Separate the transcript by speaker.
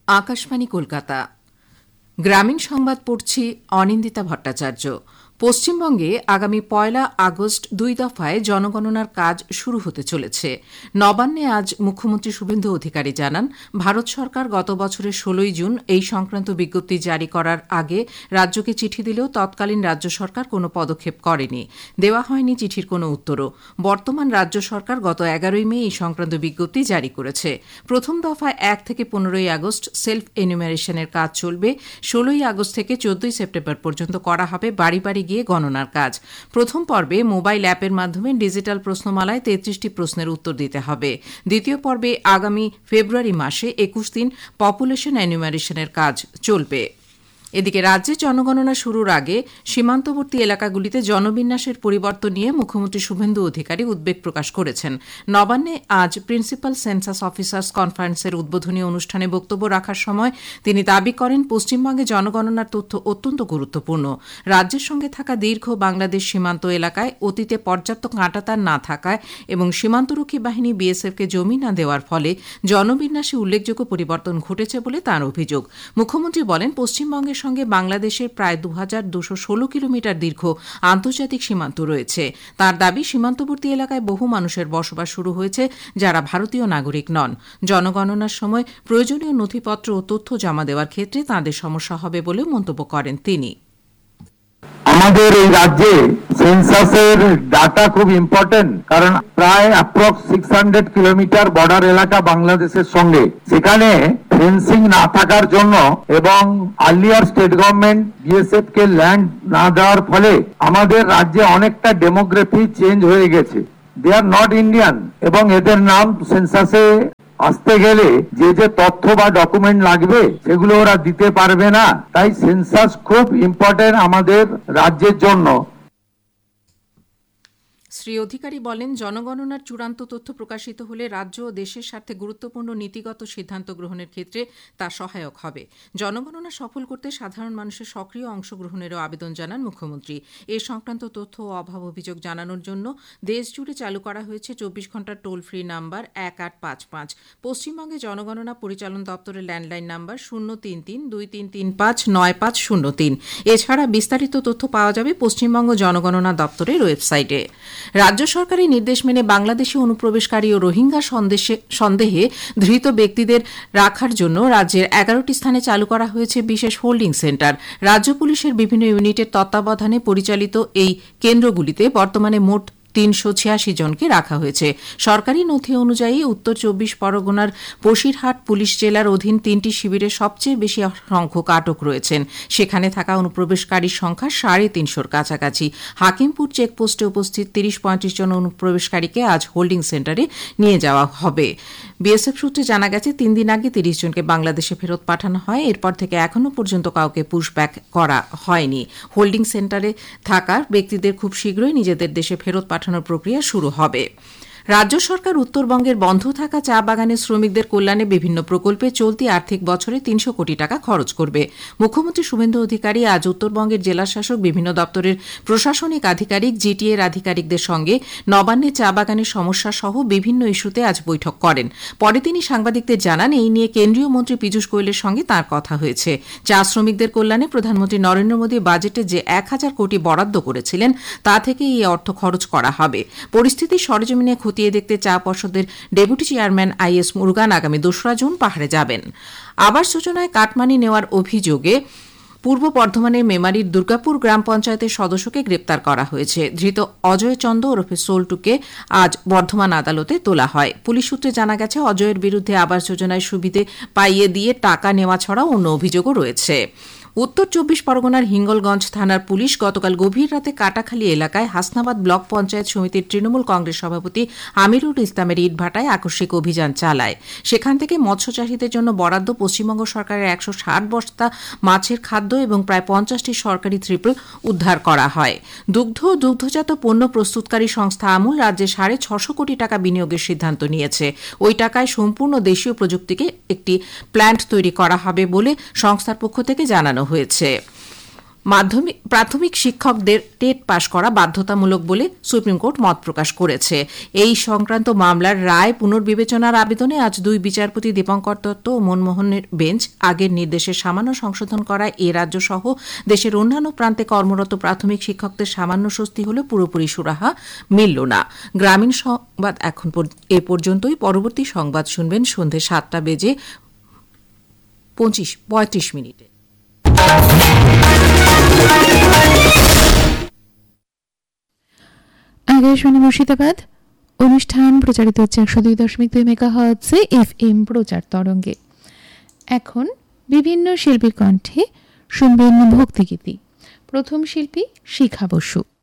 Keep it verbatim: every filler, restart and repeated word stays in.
Speaker 1: আকাশবাণী কলকাতা গ্রামীণ সংবাদ পড়ছি অনিন্দিতা ভট্টাচার্য। পশ্চিমবঙ্গে আগামী পয়লা আগস্ট দুই দফায় জনগণনার কাজ শুরু হতে চলেছে। নবান্নে আজ মুখ্যমন্ত্রী শুভেন্দু অধিকারী জানান, ভারত সরকার গত বছরের ষোলোই জুন এই সংক্রান্ত বিজ্ঞপ্তি জারি করার আগে রাজ্যকে চিঠি দিলেও তৎকালীন রাজ্য সরকার কোনো পদক্ষেপ করেনি, দেওয়া হয়নি চিঠির কোনো উত্তরও। বর্তমান রাজ্য সরকার গত এগারোই মে এই সংক্রান্ত বিজ্ঞপ্তি জারি করেছে। প্রথম দফায় এক থেকে পনেরোই আগস্ট সেলফ এনুমেরেশনের কাজ চলবে। ষোলোই আগস্ট থেকে চোদ্দই সেপ্টেম্বর পর্যন্ত করা হবে বাড়ি বাড়ি গিয়ে গণনার কাজ। প্রথম পর্বে মোবাইল অ্যাপের মাধ্যমে ডিজিটাল প্রশ্নমালায় তেত্রিশটি প্রশ্নের উত্তর দিতে হবে। দ্বিতীয় পর্বে আগামী ফেব্রুয়ারি মাসে একুশ দিন পপুলেশন এনুমারেশনের কাজ চলবে। এদিকে রাজ্যে জনগণনা শুরুর আগে সীমান্তবর্তী এলাকাগুলিতে জনবিন্যাসের পরিবর্তন নিয়ে মুখ্যমন্ত্রী শুভেন্দু অধিকারী উদ্বেগ প্রকাশ করেছেন। নবান্নে আজ প্রিন্সিপাল সেন্সাস অফিসার্স কনফারেন্সের উদ্বোধনী অনুষ্ঠানে বক্তব্য রাখার সময় তিনি দাবি করেন, পশ্চিমবঙ্গে জনগণনার তথ্য অত্যন্ত গুরুত্বপূর্ণ। রাজ্যের সঙ্গে থাকা দীর্ঘ বাংলাদেশ সীমান্ত এলাকায় অতীতে পর্যাপ্ত কাঁটাতার না থাকায় এবং সীমান্তরক্ষী বাহিনী বিএসএফকে জমি না দেওয়ার ফলে জনবিন্যাসে উল্লেখযোগ্য পরিবর্তন ঘটেছে বলে তাঁর অভিযোগ। মুখ্যমন্ত্রী বলেন, পশ্চিমবঙ্গের সঙ্গে বাংলাদেশের প্রায় দু হাজার দুশো ষোলো কিলোমিটার দীর্ঘ আন্তর্জাতিক সীমান্ত রয়েছে। তার দাবি, সীমান্তবর্তী এলাকায় বহু মানুষের বসবাস শুরু হয়েছে যারা ভারতীয় নাগরিক নন। জনগণনার সময় প্রয়োজনীয় নথিপত্র ও তথ্য জমা দেওয়ার ক্ষেত্রে তাঁদের সমস্যা হবে বলে মন্তব্য করেন তিনি।
Speaker 2: আমাদের এই রাজ্যে সেন্সাসের ডাটা খুব ইম্পর্টেন্ট, কারণ প্রায় approx six hundred kilometre border এলাকা বাংলাদেশের সঙ্গে। সেখানে ফেন্সিং না থাকার জন্য এবং আর্লিয়ার স্টেট গভর্নমেন্ট বিএসএফ কে ল্যান্ড না দেওয়ার ফলে আমাদের রাজ্যে অনেকটা ডেমোগ্রাফি চেঞ্জ হয়ে গেছে। দে আর নট ইন্ডিয়ান এবং এদের নাম সেন্সাসে আসতে গেলে যে যে তথ্য বা ডকুমেন্ট লাগবে সেগুলো ওরা দিতে পারবে না। তাই সেন্সাস খুব ইম্পর্টেন্ট আমাদের রাজ্যের জন্য।
Speaker 1: শ্রী অধিকারী বলেন, জনগণনার চূড়ান্ত তথ্য প্রকাশিত হলে রাজ্য ও দেশের স্বার্থে গুরুত্বপূর্ণ নীতিগত সিদ্ধান্ত গ্রহণের ক্ষেত্রে তা সহায়ক হবে। জনগণনা সফল করতে সাধারণ মানুষের সক্রিয় অংশগ্রহণেরও আবেদন জানান মুখ্যমন্ত্রী। এ সংক্রান্ত তথ্য ও অভাব অভিযোগ জানানোর জন্য দেশ জুড়ে চালু করা হয়েছে চব্বিশ ঘন্টার টোল ফ্রি নাম্বার এক আট পাঁচ পাঁচ। পশ্চিমবঙ্গে জনগণনা পরিচালন দপ্তরের ল্যান্ডলাইন নাম্বার শূন্য তিন তিন দুই তিন তিন পাঁচ নয় পাঁচ শূন্য তিন। এছাড়া বিস্তারিত তথ্য পাওয়া যাবে পশ্চিমবঙ্গ জনগণনা দপ্তরের ওয়েবসাইটে। রাজ্য সরকারের নির্দেশ মেনে বাংলাদেশি অনুপ্রবেশকারী ও রোহিঙ্গা সন্দেহে ধৃত ব্যক্তিদের রাখার জন্য রাজ্যের এগারোটি স্থানে চালু করা হয়েছে বিশেষ হোল্ডিং সেন্টার। রাজ্য পুলিশের বিভিন্ন ইউনিটের তত্ত্বাবধানে পরিচালিত এই কেন্দ্রগুলিতে বর্তমানে মোট তিনশো ছিয়াশি জনকে রাখা হয়েছে। সরকারি নথি অনুযায়ী উত্তর চব্বিশ পরগনার বসিরহাট পুলিশ জেলার অধীন তিনটি শিবিরে সবচেয়ে বেশি সংখ্যক আটক রয়েছেন। সেখানে থাকা অনুপ্রবেশকারীর সংখ্যা সাড়ে তিনশোর কাছাকাছি। হাকিমপুর চেকপোস্টে উপস্থিত তিরিশ পঁয়ত্রিশ জন অনুপ্রবেশকারীকে আজ হোল্ডিং সেন্টারে নিয়ে যাওয়া হবে। বিএসএফ সূত্রে জানা গেছে, তিন দিন আগে তিরিশ জনকে বাংলাদেশে ফেরত পাঠানো হয়। এরপর থেকে এখনও পর্যন্ত কাউকে পুশব্যাক করা হয়নি। হোল্ডিং সেন্টারে থাকা ব্যক্তিদের খুব শীঘ্রই নিজেদের দেশে ফেরত পাঠানোর প্রক্রিয়া শুরু হবে। রাজ্য সরকার উত্তরবঙ্গের বন্ধ থাকা চা বাগানের শ্রমিকদের কল্যাণে বিভিন্ন প্রকল্পে চলতি আর্থিক বছরে তিনশো কোটি টাকা খরচ করবে। মুখ্যমন্ত্রী শুভেন্দু অধিকারী আজ উত্তরবঙ্গের জেলাশাসক, বিভিন্ন দপ্তরের প্রশাসনিক আধিকারিক, জিটিএর আধিকারিকদের সঙ্গে নবান্নে চা বাগানের সমস্যা সহ বিভিন্ন ইস্যুতে আজ বৈঠক করেন। পরে তিনি সাংবাদিকদের জানান, এই নিয়ে কেন্দ্রীয় মন্ত্রী পীযূষ গোয়েলের সঙ্গে তাঁর কথা হয়েছে। চা শ্রমিকদের কল্যাণে প্রধানমন্ত্রী নরেন্দ্র মোদী বাজেটে যে এক হাজার কোটি বরাদ্দ করেছিলেন তা থেকে এই অর্থ খরচ করা হবে। পরিস্থিতি সরেজমিনে খতিয়ে দেখতে চা পর্ষদের deputy chairman I S Murugan আগামী দোসরা জুন পাহাড়ে যাবেন। আবাস যোজনায় কাটমানি নেওয়ার অভিযোগে পূর্ব বর্ধমানের মেমারির দুর্গাপুর গ্রাম পঞ্চায়েতের সদস্যকে গ্রেপ্তার করা হয়েছে। ধৃত অজয় চন্দ ওরফে সোল্টুকে আজ বর্ধমান আদালতে তোলা হয়। পুলিশ সূত্রে জানা গেছে, অজয়ের বিরুদ্ধে আবাস যোজনায় সুবিধে পাইয়ে দিয়ে টাকা নেওয়া ছাড়াও অন্য অভিযোগও রয়েছে। উত্তর চব্বিশ পরগনার হিঙ্গলগঞ্জ থানার পুলিশ গতকাল গভীর রাতে কাটাখালী এলাকায় হাসনাবাদ ব্লক পঞ্চায়েত সমিতির তৃণমূল কংগ্রেস সভাপতি আমিরুল ইসলামের ইটভাটায় আকস্মিক অভিযান চালায়। সেখান থেকে মৎস্যচাষীদের জন্য বরাদ্দ পশ্চিমবঙ্গ সরকারের একশো ষাট বস্তা মাছের খাদ্য এবং প্রায় পঞ্চাশটি সরকারি ত্রিপল উদ্ধার করা হয়। দুগ্ধ ও দুগ্ধজাত পণ্য প্রস্তুতকারী সংস্থা আমুল রাজ্যে সাড়ে ছশো কোটি টাকা বিনিয়োগের সিদ্ধান্ত নিয়েছে। ওই টাকায় সম্পূর্ণ দেশীয় প্রযুক্তিকে একটি প্ল্যান্ট তৈরি করা হবে বলে সংস্থার পক্ষ থেকে জানানো হয়েছে। মাধ্যমিক প্রাথমিক শিক্ষকদের টেট পাশ করা বাধ্যতামূলক বলে সুপ্রিম কোর্ট মত প্রকাশ করেছে। এই সংক্রান্ত মামলার রায় পুনর্বিবেচনার আবেদনে আজ দুই বিচারপতি দীপঙ্কর দত্ত ও মনমোহনের বেঞ্চ আগের নির্দেশে সামান্য সংশোধন করায় এ রাজ্য সহ দেশের অন্যান্য প্রান্তে কর্মরত প্রাথমিক শিক্ষকদের সামান্য স্বস্তি হলে পুরোপুরি সুরাহা মিলল না। গ্রামীণ সংবাদ এখন এ পর্যন্তই। পরবর্তী সংবাদ শুনবেন সন্ধ্যে সাতটা বেজে পঁচিশ পঁয়ত্রিশ মিনিটে।
Speaker 3: আকাশবাণী মুর্শিদাবাদ অনুষ্ঠান প্রচারিত হচ্ছে একশো দুই দশমিক দুই মেগাহার্টজে এফ এম প্রচার তরঙ্গে। এখন বিভিন্ন শিল্পীর কণ্ঠে শুনবেন ভক্তিগীতি। প্রথম শিল্পী শিখা বসু।